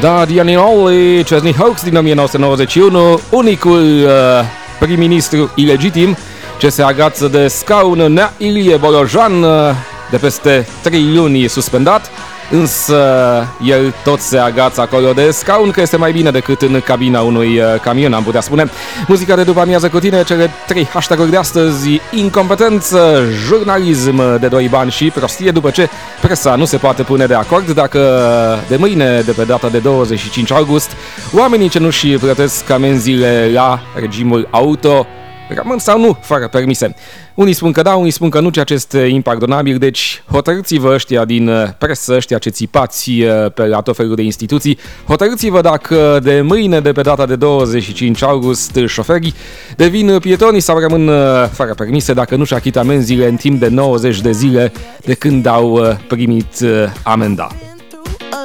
Da, Dianinoli, Chesney Hawkes din 1991, unicul prim-ministru ilegitim ce se agață de scaun, Nea Ilie Bolojan, de peste 3 luni suspendat, însă el tot se agață acolo de scaun, că este mai bine decât în cabina unui camion, am putea spune. Muzica de după amiază cu tine, cele 3 hashtag-uri de astăzi: incompetență, jurnalism de 2 bani și prostie, după ce presa nu se poate pune de acord dacă de mâine, de pe data de 25 august, oamenii ce nu-și plătesc amenziile la regimul auto rămân sau nu fără permise. Unii spun că da, unii spun că nu, ceea ce este impardonabil, deci hotărâți-vă ăștia din presă, ăștia ce țipați pe la tot felul de instituții, hotărâți-vă dacă de mâine, de pe data de 25 august, șoferii devin pietoni sau rămân fără permise dacă nu-și achită amenziile în timp de 90 de zile de când au primit amenda.